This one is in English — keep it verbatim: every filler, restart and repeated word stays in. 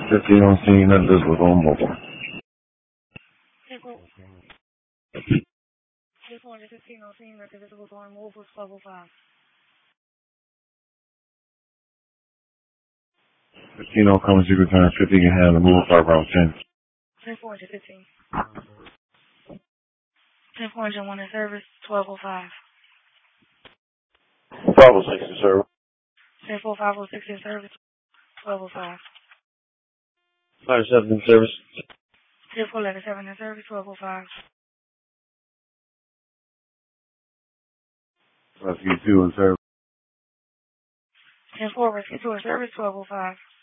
fifteen on scene, invisible on mobile. fifteen on scene, invisible on mobile, twelve oh five. fifteen on coming to return, fifty can handle the move five round ten. ten four fifteen. ten four one in service, twelve oh five. five oh six in service. ten four five oh six in service, twelve oh five. five seven in service. ten four eleven seven in service, twelve oh five. Rescue two in service. ten four rescue two in service, twelve oh five.